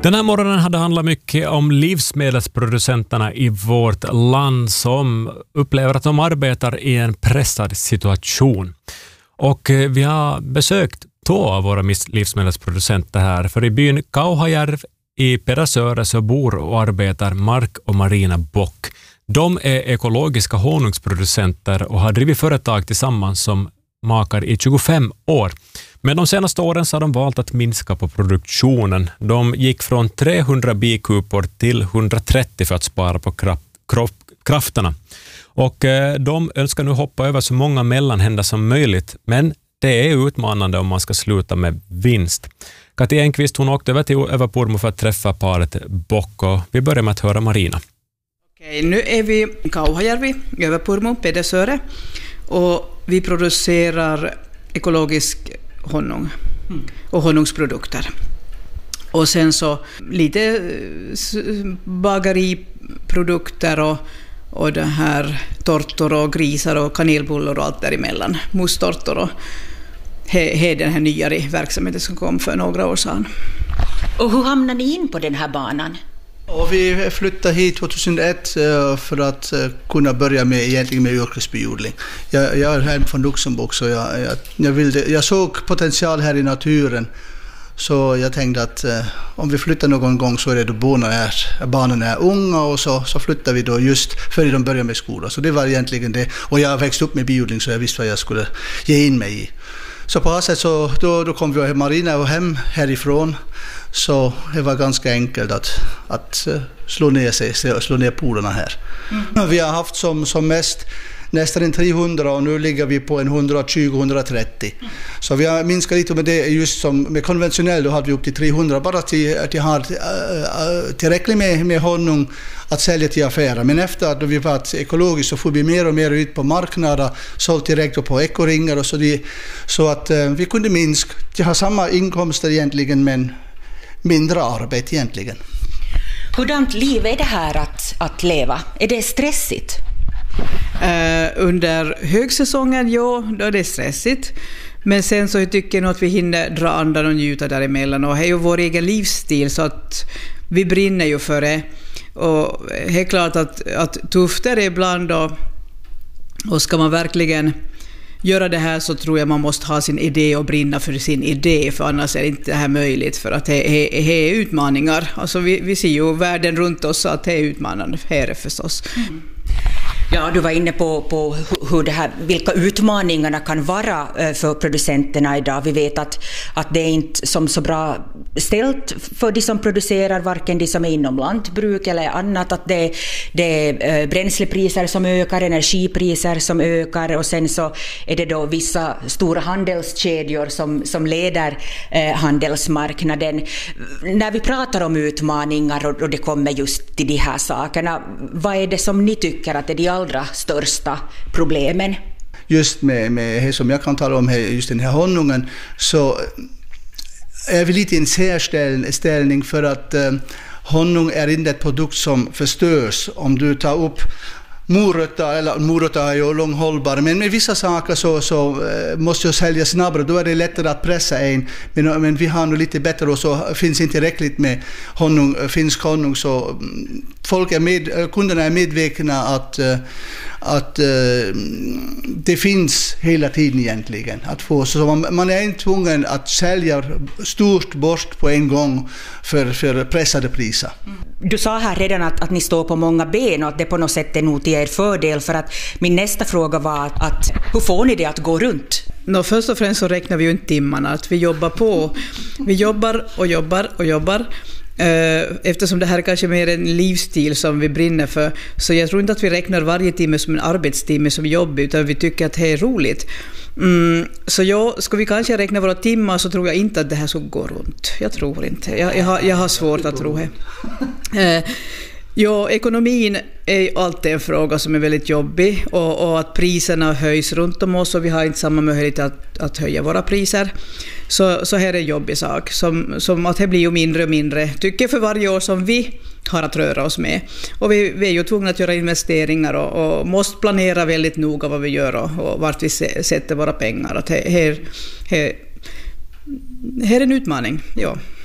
Den här morgonen hade handlat mycket om livsmedelsproducenterna i vårt land som upplever att de arbetar i en pressad situation. Och vi har besökt två av våra livsmedelsproducenter här, för i byn Kauhajärv i Pedersöre så bor och arbetar Mark och Marina Bock. De är ekologiska honungsproducenter och har drivit företag tillsammans som makar i 25 år. Men de senaste åren så har de valt att minska på produktionen. De gick från 300 bikupor till 130 för att spara på krafterna. Och de önskar nu hoppa över så många mellanhänder som möjligt, men det är utmanande om man ska sluta med vinst. Kati Enqvist, hon åkte över till Överpurmo för att träffa paret Bock, och vi börjar med att höra Marina. Okej, nu är vi i Kauhajärvi, Överpurmo, Pedersöre, och vi producerar ekologisk honung och honungsprodukter. Och sen så lite bageriprodukter och det här tortor och grisar och kanelbullar och allt däremellan. Musttortor och den här nyare verksamheten som kom för några år sedan. Och hur hamnade ni in på den här banan? Och vi flyttade hit 2001 för att kunna börja med yrkesbiodling. Jag är hem från Luxemburg, så jag såg potential här i naturen. Så jag tänkte att om vi flyttar någon gång så är det då barnen är unga, och så flyttar vi då just före de börjar med skolan. Så det var egentligen det. Och jag växte upp med biodling, så jag visste vad jag skulle ge in mig i. Så på sätt så då kom vi Marina och hem härifrån. Så det var ganska enkelt att slå ner polerna här. Vi har haft som mest nästan 300, och nu ligger vi på en 120-130. Så vi har minskat lite med det, just som med konventionell då hade vi upp till 300, bara att jag har tillräckligt med honung att sälja till affärer. Men efter att vi varit ekologiskt så får vi mer och mer ut på marknaden, sålt direkt på ekoringar och så att vi kunde minska. Jag har samma inkomster egentligen, men mindre arbete egentligen. Hurdant liv är det här att leva? Är det stressigt? Under högsäsongen, ja, då är det stressigt. Men sen så tycker jag nog att vi hinner dra andan och njuta däremellan. Och det är ju vår egen livsstil, så att vi brinner ju för det. Och det är klart att tufft är det ibland, och ska man verkligen göra det här så tror jag man måste ha sin idé och brinna för sin idé, för annars är det inte det här möjligt, för att det är utmaningar. Alltså vi ser ju världen runt oss, så att det är utmanande här förstås. Ja, du var inne på vilka utmaningarna kan vara för producenterna idag. Vi vet att det är inte som så bra ställt för de som producerar, varken de som är inom lantbruk eller annat, att det är bränslepriser som ökar, energipriser som ökar, och sen så är det då vissa stora handelskedjor som leder handelsmarknaden. När vi pratar om utmaningar och det kommer just till de här sakerna, vad är det som ni tycker att är de allra största problemen? Just med det som jag kan tala om här, just den här honungen, så är vi lite i en särställning, för att honung är inte ett produkt som förstörs om du tar upp morötter är ju lång hållbar, men med vissa saker så måste jag sälja snabbare, då är det lättare att pressa en, men vi har nu lite bättre, och så finns inte tillräckligt med finsk honung, så kunderna är medvetna att det finns hela tiden egentligen att få, så man är inte tvungen att sälja stort bort på en gång för pressade priser. Du sa här redan att ni står på många ben, och att det på något sätt är nog till er fördel, för att min nästa fråga var att hur får ni det att gå runt? Först och främst så räknar vi ju inte timmarna, att vi jobbar på. Vi jobbar. Eftersom det här är kanske mer en livsstil som vi brinner för, så jag tror inte att vi räknar varje timme som en arbetstimme som jobb, utan vi tycker att det är roligt. Så ska vi kanske räkna våra timmar, så tror jag inte att det här ska gå runt. Jag tror inte. Jag har svårt att tro det. Ja, ekonomin är alltid en fråga som är väldigt jobbig, och att priserna höjs runt om oss, och vi har inte samma möjlighet att höja våra priser. Så här är en jobbig sak, som att det blir ju mindre och mindre, tycker jag, för varje år som vi har att röra oss med. Och vi är ju tvungna att göra investeringar och måste planera väldigt noga vad vi gör och vart vi sätter våra pengar. Att här är en utmaning, ja.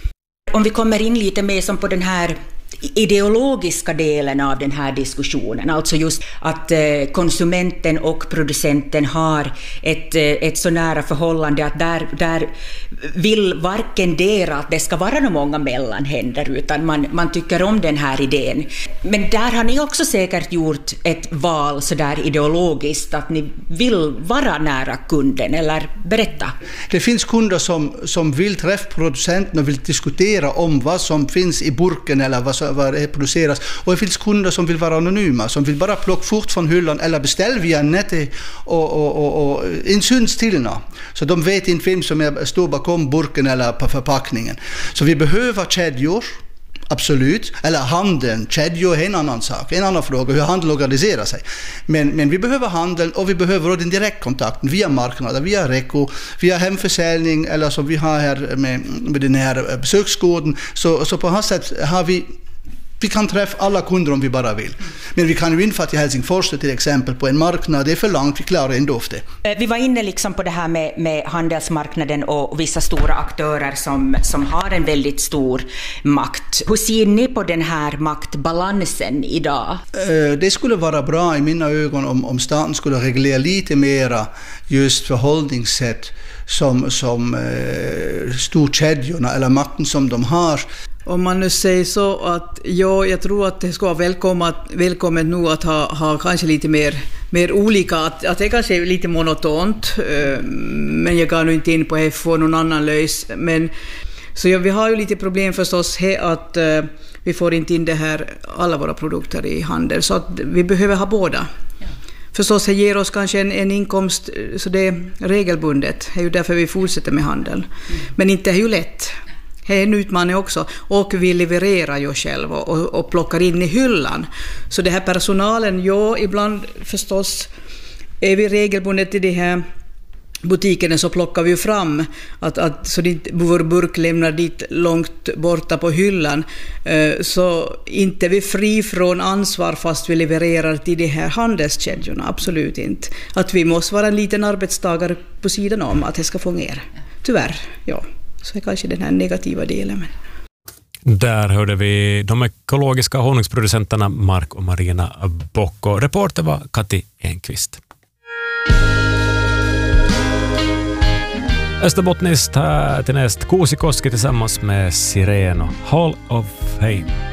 Om vi kommer in lite mer som på den här ideologiska delen av den här diskussionen, alltså just att konsumenten och producenten har ett så nära förhållande att där vill varken dera att det ska vara några många mellanhänder, utan man tycker om den här idén. Men där har ni också säkert gjort ett val så där ideologiskt att ni vill vara nära kunden, eller berätta. Det finns kunder som vill träffa producenten och vill diskutera om vad som finns i burken eller vad det produceras. Och det finns kunder som vill vara anonyma, som vill bara plocka fort från hyllan eller beställa via nätet och en syns till nå. Så de vet inte vem som står bakom burken eller på förpackningen. Så vi behöver kedjor, absolut. Eller handeln, kedjor är en annan sak, en annan fråga, hur handeln organiserar sig. Men vi behöver handeln och vi behöver den direktkontakten via marknader, via Reko, via hemförsäljning eller som vi har här med den här besöksgården. Så på här sätt har vi kan träffa alla kunder om vi bara vill. Men vi kan ju inte få till Helsingfors till exempel på en marknad, det är för långt, vi klarar ändå ofta. Vi var inne liksom på det här med handelsmarknaden och vissa stora aktörer som har en väldigt stor makt. Hur ser ni på den här maktbalansen idag? Det skulle vara bra i mina ögon om staten skulle reglera lite mera just förhållningssätt som storkedjorna eller makten som de har. Om man nu säger så att jag tror att det ska vara välkommet nu att ha kanske lite mer olika, att det kanske är lite monotont, men jag går nu inte in på att få någon annan lös. Men så vi har ju lite problem förstås att vi får inte in det här alla våra produkter i handel, så att vi behöver ha båda. Ja. Förstås det ger oss kanske en inkomst, så det är regelbundet. Det är ju därför vi fortsätter med handel. Men inte är ju lätt. Det är en utmaning också. Och vi levererar ju själv och plockar in i hyllan. Så det här personalen, ibland förstås är vi regelbundet i de här butikerna, så plockar vi fram så inte vår burk lämnar dit långt borta på hyllan. Så inte är vi fri från ansvar fast vi levererar till de här handelskedjorna. Absolut inte. Att vi måste vara en liten arbetstagare på sidan om att det ska fungera. Tyvärr, ja. Så är kanske den här negativa delen. Där hörde vi de ekologiska honungsproducenterna Mark och Marina Bocco. Reporter var Kati Enqvist. Österbottniskt här till näst Kuusikoski tillsammans med Sireno, Hall of Fame.